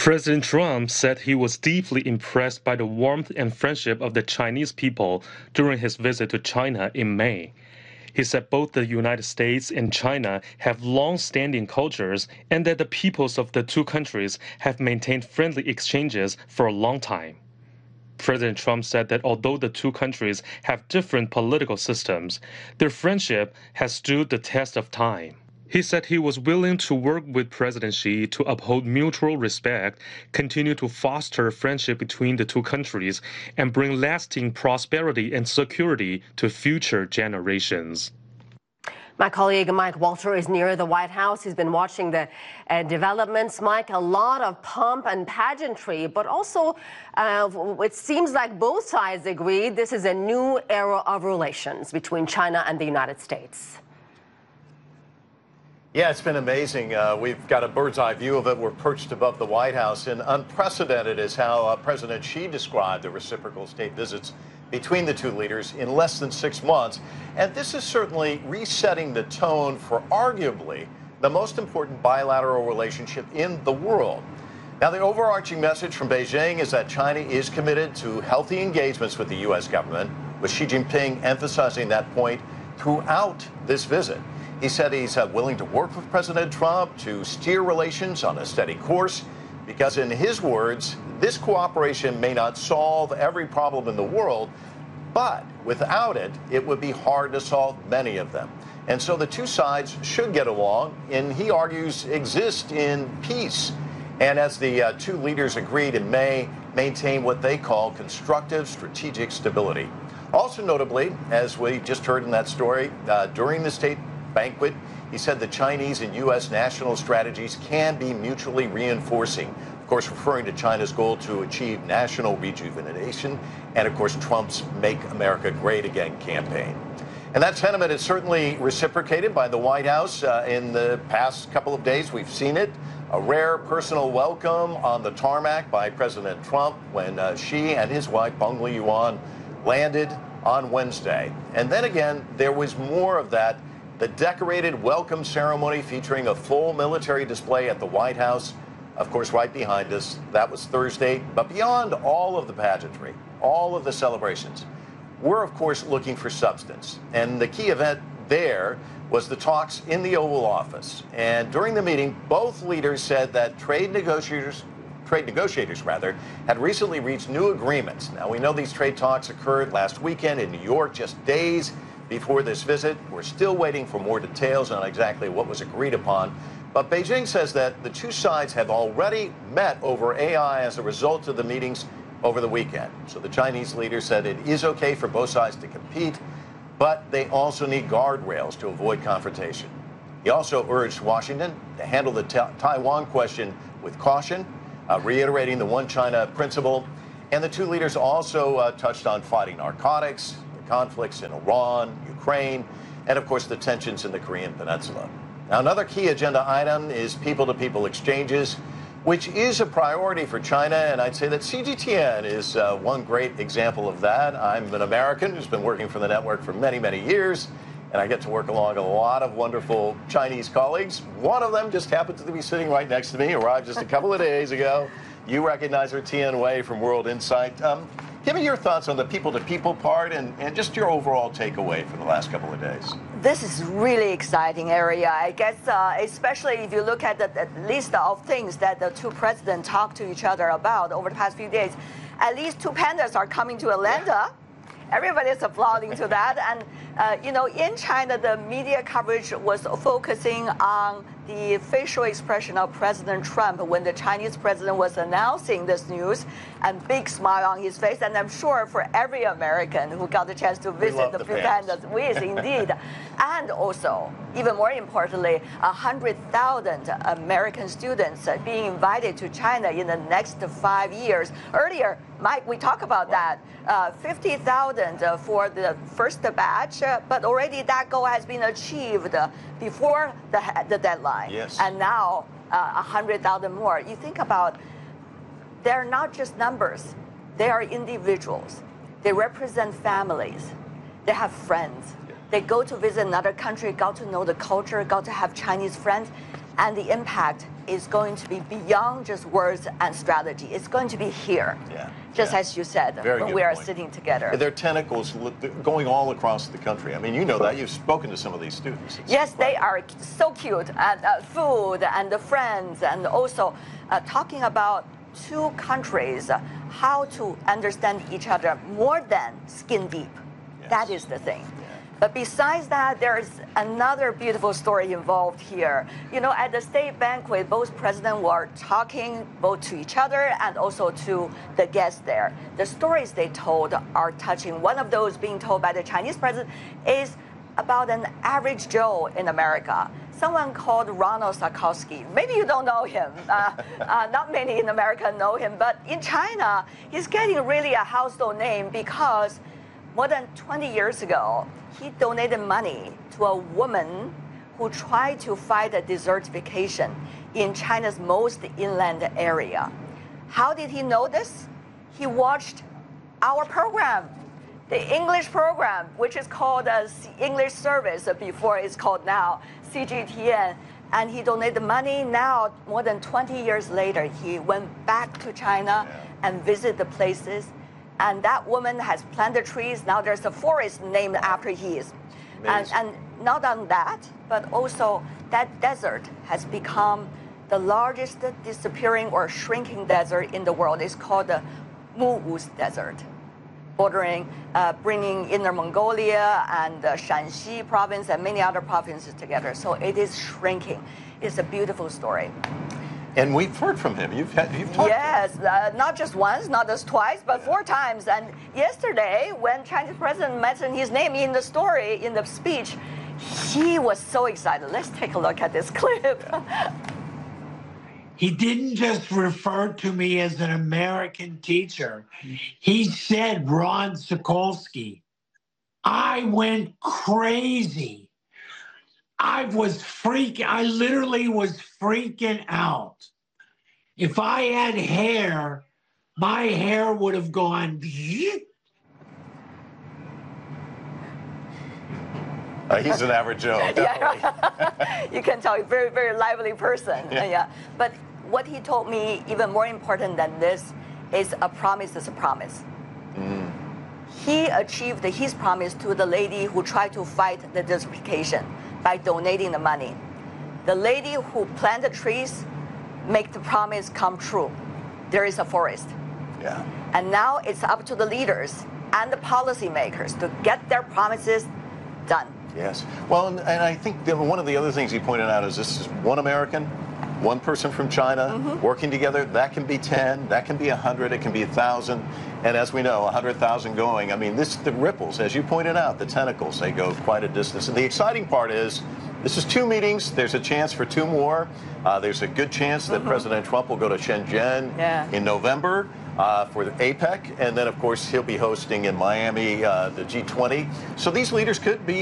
President Trump said he was deeply impressed by the warmth and friendship of the Chinese people during his visit to China in May. He said both the United States and China have long-standing cultures and that the peoples of the two countries have maintained friendly exchanges for a long time. President Trump said that although the two countries have different political systems, their friendship has stood the test of time. He said he was willing to work with President Xi to uphold mutual respect, continue to foster friendship between the two countries, and bring lasting prosperity and security to future generations. My colleague Mike Walter is near the White House. He's been watching the developments. Mike, a lot of pomp and pageantry, but also it seems like both sides agree this is a new era of relations between China and the United States. Yeah, it's been amazing. We've got a bird's eye view of it. We're perched above the White House, and unprecedented is how President Xi described the reciprocal state visits between the two leaders in less than 6 months. And this is certainly resetting the tone for arguably the most important bilateral relationship in the world. Now, the overarching message from Beijing is that China is committed to healthy engagements with the U.S. government, with Xi Jinping emphasizing that point throughout this visit. He said he's willing to work with President Trump to steer relations on a steady course because, in his words, this cooperation may not solve every problem in the world, but without it, it would be hard to solve many of them. And so the two sides should get along, and he argues exist in peace. And as the two leaders agreed in May, maintain what they call constructive strategic stability. Also notably, as we just heard in that story, during the state banquet, he said the Chinese and U.S. national strategies can be mutually reinforcing, of course, referring to China's goal to achieve national rejuvenation and, of course, Trump's Make America Great Again campaign. And that sentiment is certainly reciprocated by the White House. In the past couple of days, we've seen it. A rare personal welcome on the tarmac by President Trump when Xi and his wife, Peng Liyuan, landed on Wednesday. And then again, there was more of that. The decorated welcome ceremony featuring a full military display at the White House, of course, right behind us. That was Thursday. But beyond all of the pageantry, all of the celebrations, we're, of course, looking for substance. And the key event there was the talks in the Oval Office. And during the meeting, both leaders said that trade negotiators had recently reached new agreements. Now, we know these trade talks occurred last weekend in New York, just days before this visit. We're still waiting for more details on exactly what was agreed upon. But Beijing says that the two sides have already met over AI as a result of the meetings over the weekend. So the Chinese leader said it is okay for both sides to compete, but they also need guardrails to avoid confrontation. He also urged Washington to handle the Taiwan question with caution, reiterating the one China principle. And the two leaders also touched on fighting narcotics, conflicts in Iran, Ukraine, and of course the tensions in the Korean Peninsula. Now, another key agenda item is people-to-people exchanges, which is a priority for China, and I'd say that CGTN is one great example of that. I'm an American who's been working for the network for many, many years, and I get to work along a lot of wonderful Chinese colleagues. One of them just happens to be sitting right next to me, arrived just a couple of days ago. You recognize her, Tian Wei from World Insight. Give me your thoughts on the people-to-people part and just your overall takeaway from the last couple of days. This is really exciting area. I guess, especially if you look at the list of things that the two presidents talked to each other about over the past few days. At least two pandas are coming to Atlanta. Everybody is applauding to that. And, in China, the media coverage was focusing on the facial expression of President Trump when the Chinese president was announcing this news, and big smile on his face. And I'm sure for every American who got the chance to visit the pandas, yes, indeed. And also, even more importantly, 100,000 American students being invited to China in the next 5 years. Earlier, Mike, we talked about that. 50,000 for the first batch, but already that goal has been achieved before the deadline. Yes. And now 100,000 more. You think about, they're not just numbers. They are individuals. They represent families. They have friends. They go to visit another country, got to know the culture, got to have Chinese friends, and the impact is going to be beyond just words and strategy. It's going to be here, just as you said, when we are sitting together. Their tentacles going all across the country. I mean, you know that. You've spoken to some of these students. Yes, they are so cute. And food and the friends, and also talking about two countries, how to understand each other more than skin deep. Yes. That is the thing. But besides that, there's another beautiful story involved here. You know, at the state banquet, both presidents were talking both to each other and also to the guests there. The stories they told are touching. One of those being told by the Chinese president is about an average Joe in America, someone called Ronald Sarkowski. Maybe you don't know him. Not many in America know him, but in China, he's getting really a household name because more than 20 years ago, he donated money to a woman who tried to fight a desertification in China's most inland area. How did he know this? He watched our program, the English program, which is called English Service before it's called now CGTN. And he donated money. Now, more than 20 years later, he went back to China and visited the places. And that woman has planted trees. Now there's a forest named after his. And not only that, but also that desert has become the largest disappearing or shrinking desert in the world. It's called the Mu'uz Desert, bordering, bringing Inner Mongolia and Shanxi province and many other provinces together. So it is shrinking. It's a beautiful story. And we've heard from him. You've talked to him. Not just once, not just twice, but 4 times. And yesterday, when Chinese president mentioned his name in the story, in the speech, he was so excited. Let's take a look at this clip. He didn't just refer to me as an American teacher. He said Ron Sokolsky. I went crazy. I literally was freaking out. If I had hair, my hair would have gone. He's an average Joe, definitely. You can tell, very, very lively person. But what he told me, even more important than this, is a promise is a promise. He achieved his promise to the lady who tried to fight the desertification by donating the money. The lady who planted trees make the promise come true. There is a forest. And now it's up to the leaders and the policymakers to get their promises done. Yes. Well, and I think that one of the other things he pointed out is this is one American, one person from China working together. That can be 10, that can be 100, it can be 1,000. And as we know, 100,000 going. I mean, the ripples, as you pointed out, the tentacles, they go quite a distance. And the exciting part is this is 2 meetings. There's a chance for 2 more. There's a good chance that President Trump will go to Shenzhen in November for the APEC. And then, of course, he'll be hosting in Miami the G20. So these leaders could be